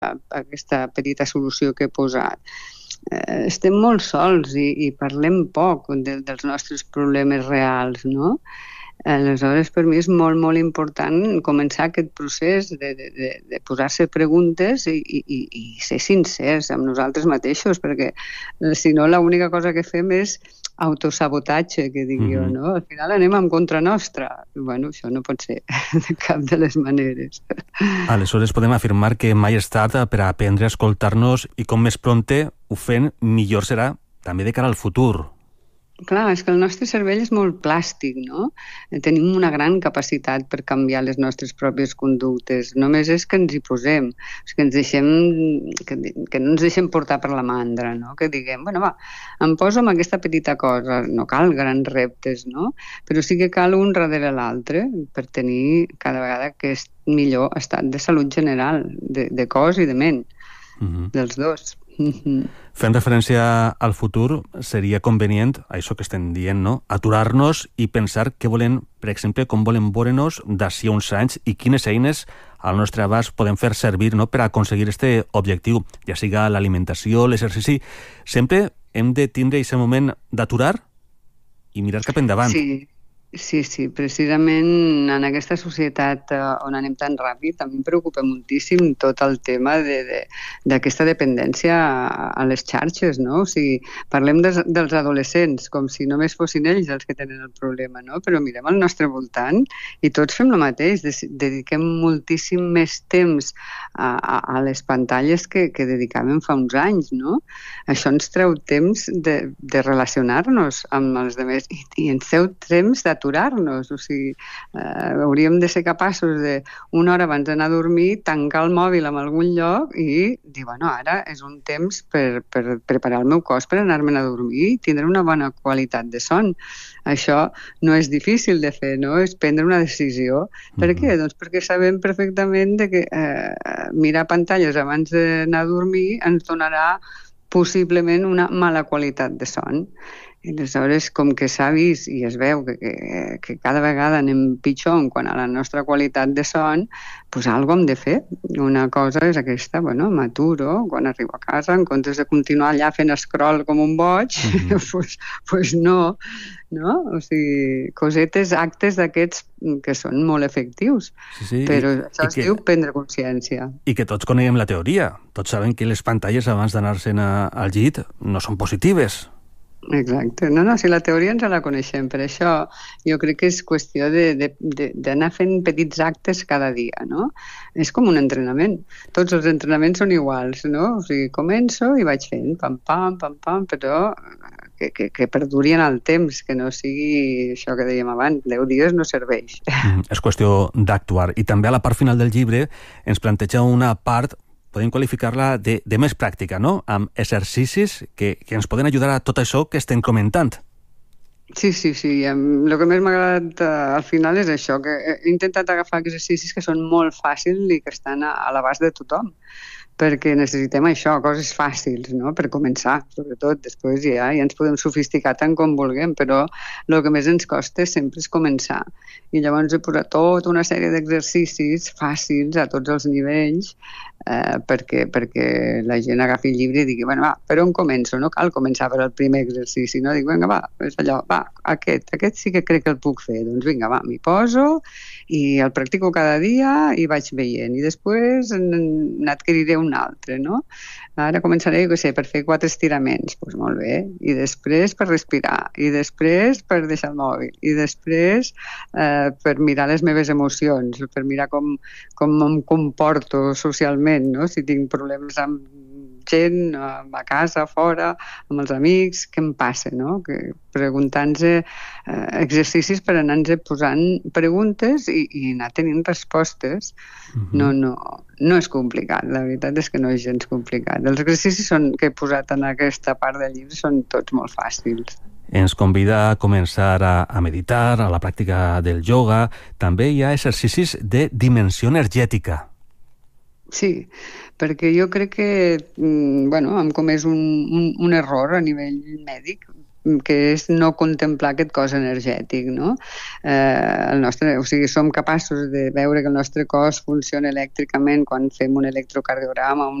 aquesta petita solució que he posat. Estem molt sols i parlem poc dels nostres problemes reals, no? Aleshores, per mi és molt, molt important començar aquest procés de posar-se preguntes i ser sincers amb nosaltres mateixos, perquè si no l'única cosa que fem és autosabotatge, que dic jo, no? Al final anem en contra nostra. Bueno, això no pot ser de cap de les maneres. Aleshores podem afirmar que mai és tard per aprendre a escoltar-nos i com més prompte ho fem, millor serà també de cara al futur. Clar, és que el nostre cervell és molt plàstic, no? Tenim una gran capacitat per canviar les nostres pròpies conductes. Només és que ens hi posem, que no ens deixem portar per la mandra, no? Que diguem, bueno, va, em poso amb aquesta petita cosa. No cal grans reptes, no? Però sí que cal un darrere l'altre per tenir cada vegada aquest millor estat de salut general, de cos i de ment, dels dos. Fent referència al futur, seria convenient, això que estem dient, no? Aturar-nos i pensar què volem, per exemple, com volem veure-nos d'ací a uns anys i quines eines al nostre abast podem fer servir, no?, per aconseguir aquest objectiu, ja siga l'alimentació, l'exercici. Sempre hem de tindre aquest moment d'aturar i mirar cap endavant. Sí, precisament en aquesta societat on anem tan ràpid, a mi em preocupa moltíssim tot el tema d'aquesta dependència a les xarxes, no? O sigui, parlem dels adolescents, com si només fossin ells els que tenen el problema, no? Però mirem al nostre voltant i tots fem el mateix, dediquem moltíssim més temps a les pantalles que dedicàvem fa uns anys, no? Això ens treu temps de relacionar-nos amb els altres i ens treu temps aturar-nos, o sigui, hauríem de ser capaços de una hora abans d'anar a dormir, tancar el mòbil en algun lloc i dir, bueno, ara és un temps per preparar el meu cos per anar-me'n a dormir i tindre una bona qualitat de son. Això no és difícil de fer, no? És prendre una decisió. Per què? Doncs perquè sabem perfectament que mirar pantalles abans d'anar a dormir ens donarà possiblement una mala qualitat de son. I aleshores, com que s'ha vist i es veu que cada vegada anem pitjor en quant a la nostra qualitat de son, doncs alguna cosa hem de fer. Una cosa és aquesta, bueno, m'aturo quan arribo a casa, en comptes de continuar allà fent scroll com un boig, doncs no? O sigui, cosetes, actes d'aquests que són molt efectius. Sí, però això es diu prendre consciència. I que tots coneguem la teoria. Tots sabem que les pantalles abans d'anar-se'n al llit no són positives. Exacte. No, si la teoria ens la coneixem, per això jo crec que és qüestió d'anar fent petits actes cada dia, no? És com un entrenament. Tots els entrenaments són iguals, no? O sigui, començo i vaig fent pam, pam, però que perduri en el temps, que no sigui això que dèiem abans, 10 dies no serveix. És qüestió d'actuar. I també a la part final del llibre ens planteja una part, podem qualificar-la de més pràctica, no? Amb exercicis que ens poden ajudar a tot això que estem comentant. Sí. El que més m'ha agradat al final és això, que he intentat agafar exercicis que són molt fàcils i que estan a l'abast de tothom, perquè necessitem això, coses fàcils, no?, per començar, sobretot. Després ja ens podem sofisticar tant com vulguem, però el que més ens costa sempre és començar. I llavors he posat tota una sèrie d'exercicis fàcils a tots els nivells perquè la gent agafi el llibre i digui, bueno, va, per on començo? No cal començar per el primer exercici, no? Dic, vinga, va, és allò, va, aquest sí que crec que el puc fer. Doncs vinga, va, m'hi poso i el practico cada dia i vaig veient. I després n'adquiriré un altre, no? Ara començaré, per fer 4 estiraments. Doncs molt bé. I després per respirar. I després per deixar el mòbil. I després per mirar les meves emocions, per mirar com em comporto socialment, no? Si tinc problemes amb gent, a casa, fora, amb els amics, què em passa, no? Preguntant-nos exercicis per anar-nos posant preguntes i anar tenint respostes. No és complicat, la veritat és que no és gens complicat. Els exercicis que he posat en aquesta part del llibre són tots molt fàcils. Ens convida a començar a meditar, a la pràctica del ioga. També hi ha exercicis de dimensió energètica. Sí, perquè jo crec que hem comès un error a nivell mèdic que és no contemplar aquest cos energètic, no? O sigui, som capaços de veure que el nostre cos funciona elèctricament quan fem un electrocardiograma,